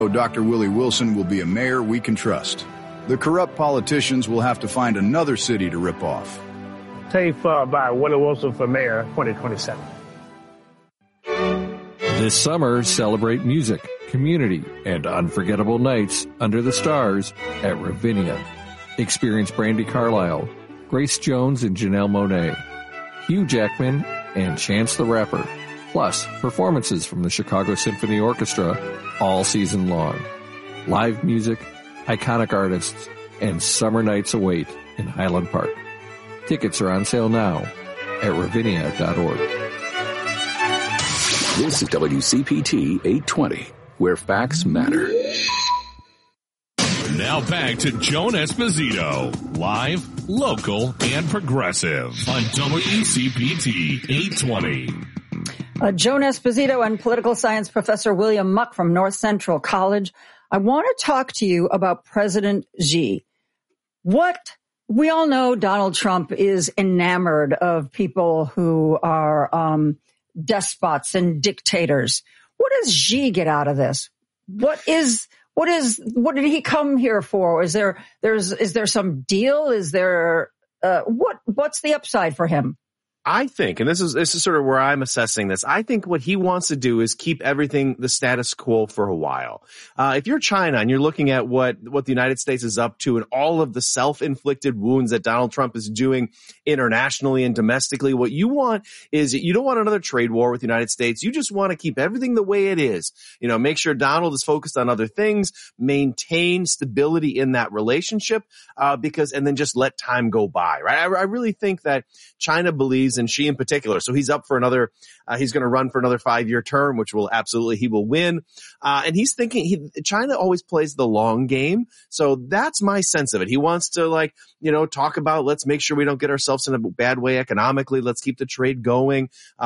Dr. Willie Wilson will be a mayor we can trust. The corrupt politicians will have to find another city to rip off. Safe by Willie Wilson for mayor 2027. This summer, celebrate music, community, and unforgettable nights under the stars at Ravinia. Experience Brandi Carlile, Grace Jones and Janelle Monáe, Hugh Jackman, and Chance the Rapper, plus performances from the Chicago Symphony Orchestra all season long. Live music, iconic artists, and summer nights await in Highland Park. Tickets are on sale now at ravinia.org. This is WCPT 820, where facts matter. Now back to Joan Esposito, live, local, and progressive on WCPT 820. Joan Esposito and political science professor William Muck from North Central College. I want to talk to you about President Xi. We all know Donald Trump is enamored of people who are despots and dictators. What does Xi get out of this? What did he come here for? Is there some deal? Is there what's the upside for him? I think, and this is sort of where I'm assessing this, I think what he wants to do is keep everything the status quo for a while. If you're China and you're looking at what the United States is up to and all of the self-inflicted wounds that Donald Trump is doing internationally and domestically, what you want is you don't want another trade war with the United States. You just want to keep everything the way it is. You know, make sure Donald is focused on other things, maintain stability in that relationship, and then just let time go by, right? I really think that China believes, and Xi in particular. So he's up for he's going to run for another 5-year term, which he will win. And he's thinking China always plays the long game. So that's my sense of it. He wants to talk about, let's make sure we don't get ourselves in a bad way economically. Let's keep the trade going.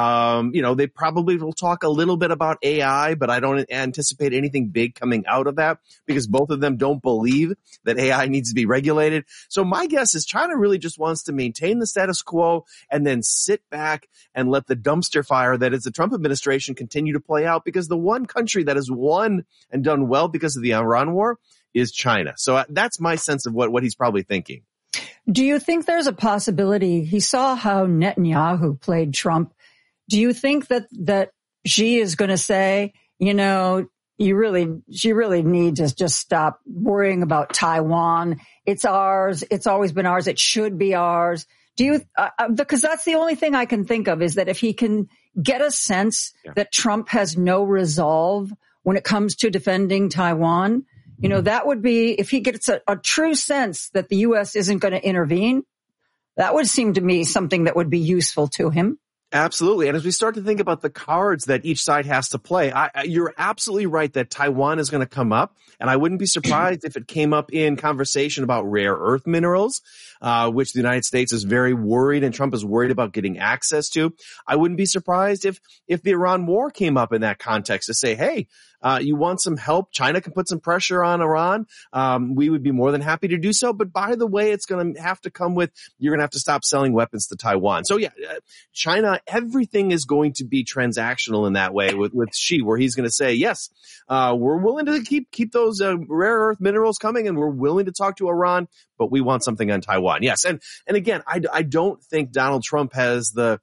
They probably will talk a little bit about AI, but I don't anticipate anything big coming out of that because both of them don't believe that AI needs to be regulated. So my guess is China really just wants to maintain the status quo and then sit back and let the dumpster fire that is the Trump administration continue to play out, because the one country that has won and done well because of the Iran war is China. So that's my sense of what he's probably thinking. Do you think there's a possibility? He saw how Netanyahu played Trump. Do you think that Xi is going to say, you really need to just stop worrying about Taiwan? It's ours. It's always been ours. It should be ours. Do you, because that's the only thing I can think of, is that if he can get a sense that Trump has no resolve when it comes to defending Taiwan, that would be, if he gets a true sense that the U.S. isn't going to intervene, that would seem to me something that would be useful to him. Absolutely. And as we start to think about the cards that each side has to play, you're absolutely right that Taiwan is going to come up. And I wouldn't be surprised if it came up in conversation about rare earth minerals, which the United States is very worried and Trump is worried about getting access to. I wouldn't be surprised if the Iran war came up in that context to say, hey, you want some help? China can put some pressure on Iran. We would be more than happy to do so. But by the way, it's going to have to come with, you're going to have to stop selling weapons to Taiwan. So China, everything is going to be transactional in that way with Xi, where he's going to say, yes, we're willing to keep those rare earth minerals coming, and we're willing to talk to Iran, but we want something on Taiwan. Yes. And again, I don't think Donald Trump has the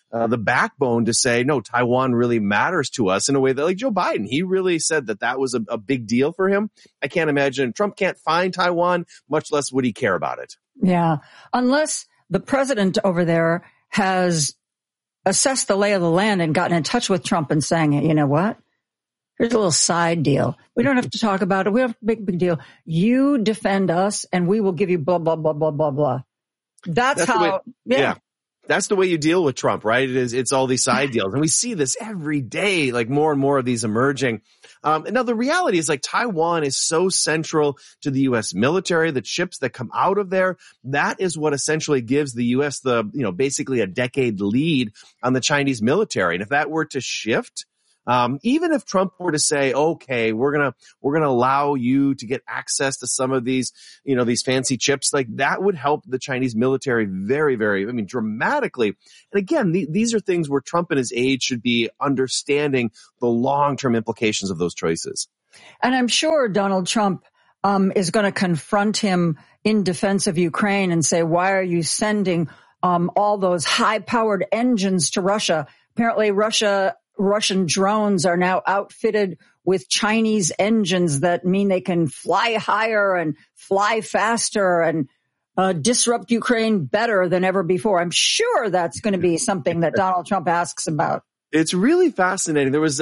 backbone to say, no, Taiwan really matters to us in a way that, like Joe Biden, he really said that was a big deal for him. I can't imagine Trump can't find Taiwan, much less would he care about it. Yeah. Unless the president over there has assessed the lay of the land and gotten in touch with Trump and saying, you know what? Here's a little side deal. We don't have to talk about it. We have a big deal. You defend us and we will give you blah, blah, blah, blah, blah, blah. That's how, yeah. That's the way you deal with Trump, right? It's all these side deals. And we see this every day, like more and more of these emerging. Now the reality is, like, Taiwan is so central to the U.S. military, the ships that come out of there. That is what essentially gives the U.S. basically a decade lead on the Chinese military. And if that were to shift, even if Trump were to say, okay, we're going to allow you to get access to some of these, these fancy chips, like that would help the Chinese military very, very, dramatically. And again, these are things where Trump and his aides should be understanding the long-term implications of those choices. And I'm sure Donald Trump is going to confront him in defense of Ukraine and say, why are you sending all those high-powered engines to Russia? Apparently, Russian drones are now outfitted with Chinese engines that mean they can fly higher and fly faster and disrupt Ukraine better than ever before. I'm sure that's going to be something that Donald Trump asks about. It's really fascinating. There was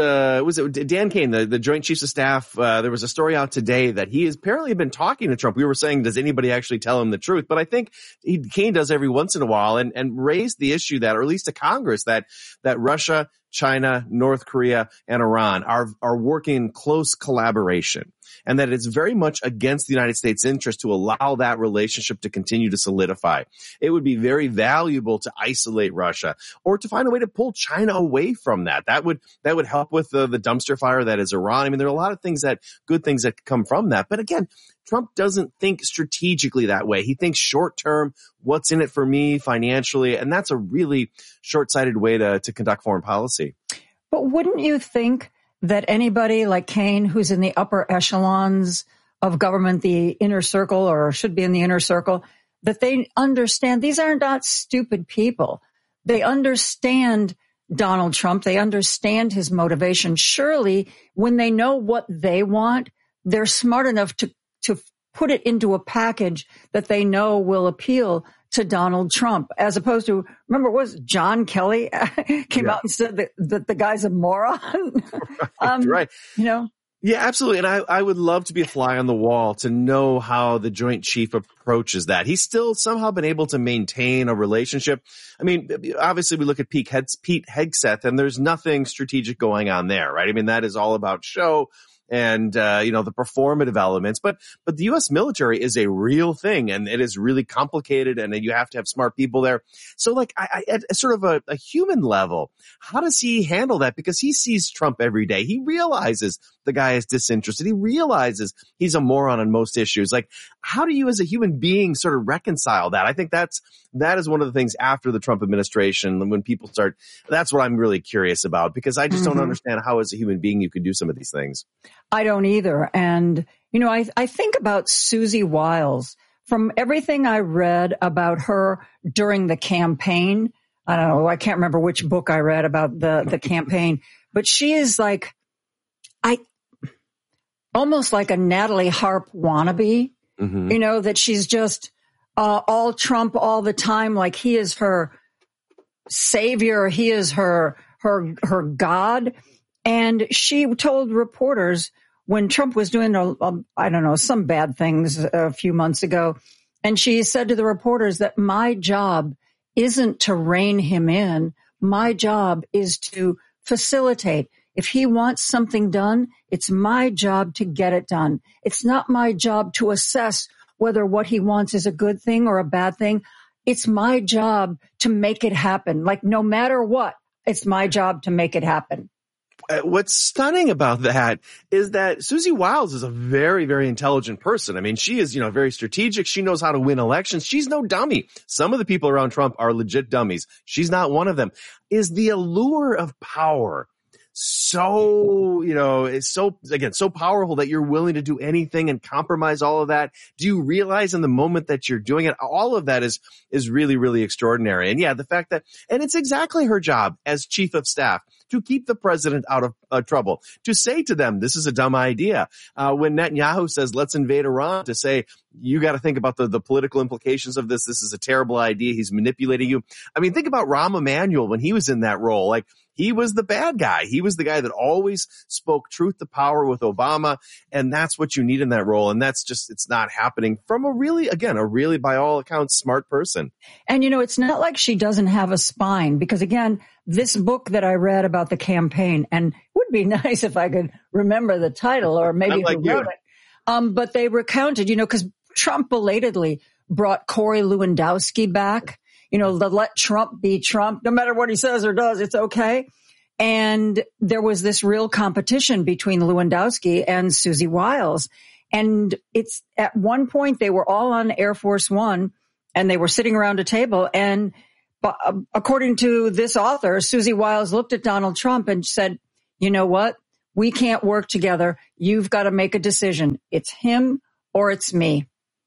Dan Kane, the Joint Chiefs of Staff. There was a story out today that he has apparently been talking to Trump. We were saying, does anybody actually tell him the truth? But I think Kane does every once in a while and raised the issue that, or at least to Congress, that Russia, China, North Korea, and Iran are working in close collaboration, and that it's very much against the United States' interest to allow that relationship to continue to solidify. It would be very valuable to isolate Russia or to find a way to pull China away from that. That would help with the dumpster fire that is Iran. I mean, there are a lot of good things that come from that. But again, Trump doesn't think strategically that way. He thinks short term, what's in it for me financially, and that's a really short-sighted way to conduct foreign policy. But wouldn't you think that anybody like Kane, who's in the upper echelons of government, the inner circle, or should be in the inner circle, that they understand these are not stupid people. They understand Donald Trump. They understand his motivation. Surely, when they know what they want, they're smart enough to put it into a package that they know will appeal to Donald Trump, as opposed to, remember, was John Kelly came out and said that the guy's a moron? Right. You know? Yeah, absolutely. And I would love to be a fly on the wall to know how the Joint Chief approaches that. He's still somehow been able to maintain a relationship. I mean, obviously we look at Pete Hegseth and there's nothing strategic going on there, right? I mean, that is all about show and, the performative elements. But the U.S. military is a real thing, and it is really complicated, and you have to have smart people there. So, like, at sort of a human level, how does he handle that? Because he sees Trump every day. He realizes the guy is disinterested. He realizes he's a moron on most issues. Like, how do you as a human being sort of reconcile that? I think that is one of the things after the Trump administration, when people start, that's what I'm really curious about, because I just don't understand how as a human being you could do some of these things. I don't either. And, I think about Susie Wiles. From everything I read about her during the campaign, I don't know, I can't remember which book I read about the campaign, but she is like, almost like a Natalie Harp wannabe, that she's just all Trump all the time, like he is her savior, he is her God. And she told reporters when Trump was doing, some bad things a few months ago, and she said to the reporters that my job isn't to rein him in. My job is to facilitate. If he wants something done, it's my job to get it done. It's not my job to assess whether what he wants is a good thing or a bad thing. It's my job to make it happen. Like, no matter what, it's my job to make it happen. What's stunning about that is that Susie Wiles is a very, very intelligent person. I mean, she is, very strategic. She knows how to win elections. She's no dummy. Some of the people around Trump are legit dummies. She's not one of them. Is the allure of power so, it's so powerful that you're willing to do anything and compromise all of that? Do you realize in the moment that you're doing it, all of that is really, really extraordinary. And yeah, the fact that, and it's exactly her job as chief of staff to keep the president out of trouble, to say to them, this is a dumb idea. When Netanyahu says, let's invade Iran, to say, you got to think about the political implications of this. This is a terrible idea. He's manipulating you. I mean, think about Rahm Emanuel when he was in that role. Like, he was the bad guy. He was the guy that always spoke truth to power with Obama. And that's what you need in that role. And that's just, it's not happening from a really, by all accounts, smart person. And, it's not like she doesn't have a spine, because again, this book that I read about the campaign, and it would be nice if I could remember the title or maybe who wrote it. But they recounted, because Trump belatedly brought Corey Lewandowski back. Let Trump be Trump. No matter what he says or does, it's okay. And there was this real competition between Lewandowski and Susie Wiles. And it's at one point they were all on Air Force One and they were sitting around a table. And according to this author, Susie Wiles looked at Donald Trump and said, you know what? We can't work together. You've got to make a decision. It's him or it's me.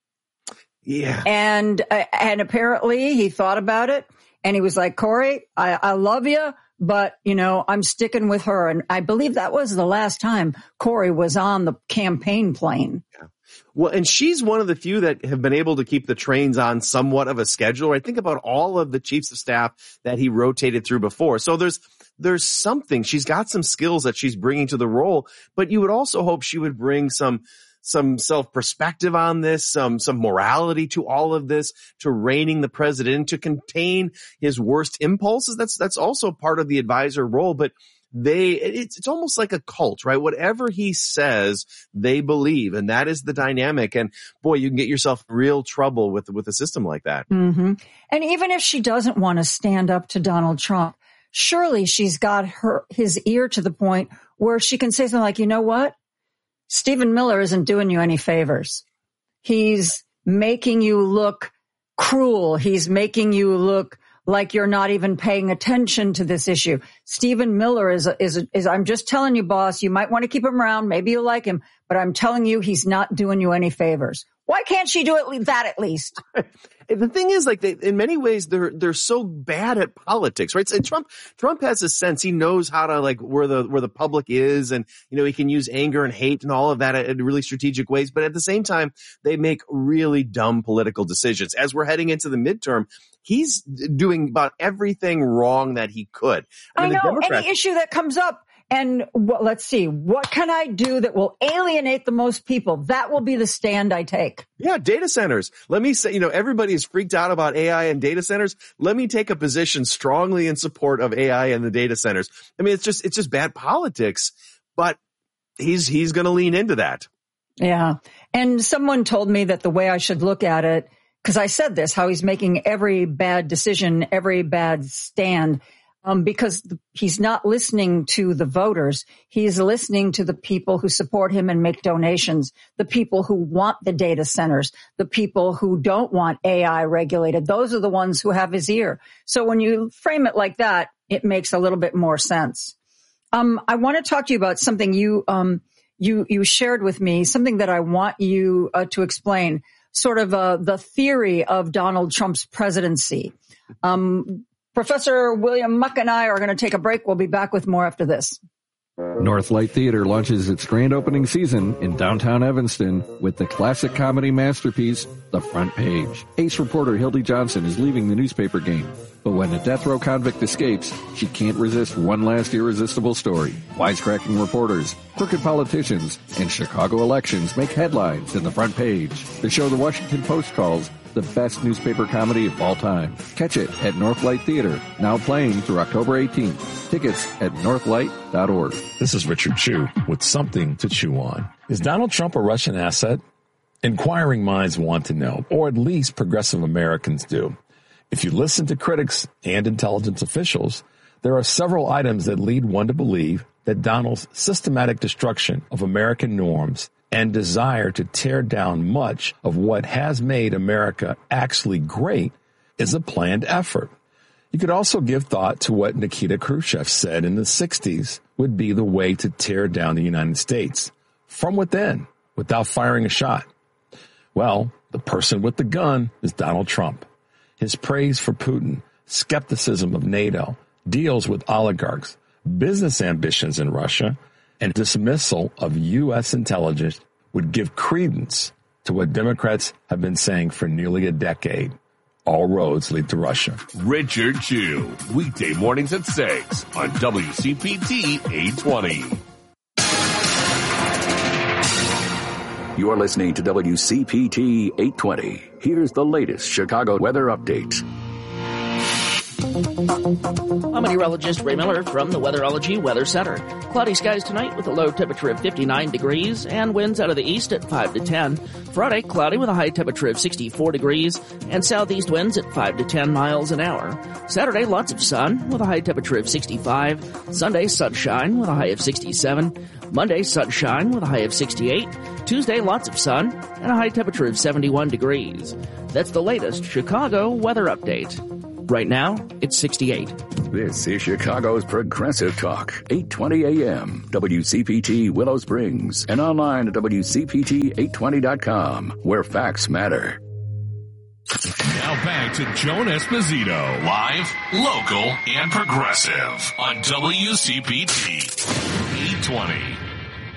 Yeah. And apparently he thought about it and he was like, Corey, I love you, but I'm sticking with her. And I believe that was the last time Corey was on the campaign plane. Yeah. Well, and she's one of the few that have been able to keep the trains on somewhat of a schedule. I think about all of the chiefs of staff that he rotated through before. So there's something. She's got some skills that she's bringing to the role, but you would also hope she would bring some self-perspective on this, some morality to all of this, to reining the president, to contain his worst impulses. That's also part of the advisor role, but it's almost like a cult, right? Whatever he says, they believe, and that is the dynamic. And boy, you can get yourself in real trouble with a system like that. Mm-hmm. And even if she doesn't want to stand up to Donald Trump, surely she's got his ear to the point where she can say something like, you know what? Stephen Miller isn't doing you any favors. He's making you look cruel. He's making you look like you're not even paying attention to this issue. Stephen Miller is I'm just telling you, boss, you might want to keep him around. Maybe you like him, but I'm telling you, he's not doing you any favors. Why can't she do that at least? The thing is, like, in many ways, they're so bad at politics, right? So Trump has a sense. He knows how to, like, where the public is, and, he can use anger and hate and all of that in really strategic ways. But at the same time, they make really dumb political decisions. As we're heading into the midterm, he's doing about everything wrong that he could. I know. Any issue that comes up. And let's see, what can I do that will alienate the most people? That will be the stand I take. Yeah, data centers. Let me say, everybody is freaked out about AI and data centers. Let me take a position strongly in support of AI and the data centers. I mean, it's just bad politics, but he's going to lean into that. Yeah. And someone told me that the way I should look at it, because I said this, how he's making every bad decision, every bad stand, because he's not listening to the voters. He's listening to the people who support him and make donations, the people who want the data centers, the people who don't want AI regulated. Those are the ones who have his ear. So when you frame it like that, it makes a little bit more sense. I want to talk to you about something you shared with me, something that I want you to explain, sort of the theory of Donald Trump's presidency. Professor William Muck and I are going to take a break. We'll be back with more after this. Northlight Theater launches its grand opening season in downtown Evanston with the classic comedy masterpiece, The Front Page. Ace reporter Hildy Johnson is leaving the newspaper game, but when a death row convict escapes, she can't resist one last irresistible story. Wisecracking reporters, crooked politicians, and Chicago elections make headlines in The Front Page. The show the Washington Post calls the best newspaper comedy of all time. Catch it at Northlight Theater, now playing through October 18th. Tickets at northlight.org. This is Richard Chu with something to chew on. Is Donald Trump a Russian asset? Inquiring minds want to know, or at least progressive Americans do. If you listen to critics and intelligence officials, there are several items that lead one to believe that Donald's systematic destruction of American norms and desire to tear down much of what has made America actually great is a planned effort. You could also give thought to what Nikita Khrushchev said in the 60s would be the way to tear down the United States from within without firing a shot. Well, the person with the gun is Donald Trump. His praise for Putin, skepticism of NATO, deals with oligarchs, business ambitions in Russia, and dismissal of U.S. intelligence would give credence to what Democrats have been saying for nearly a decade. All roads lead to Russia. Richard Chu, weekday mornings at 6 on WCPT 820. You are listening to WCPT 820. Here's the latest Chicago weather update. I'm meteorologist Ray Miller from the Weatherology Weather Center. Cloudy skies tonight with a low temperature of 59 degrees and winds out of the east at 5 to 10. Friday, cloudy with a high temperature of 64 degrees and southeast winds at 5 to 10 miles an hour. Saturday, lots of sun with a high temperature of 65. Sunday, sunshine with a high of 67. Monday, sunshine with a high of 68. Tuesday, lots of sun and a high temperature of 71 degrees. That's the latest Chicago weather update. Right now, it's 68. This is Chicago's Progressive Talk, 820 AM, WCPT Willow Springs, and online at WCPT820.com, where facts matter. Now back to Joan Esposito, live, local, and progressive on WCPT 820.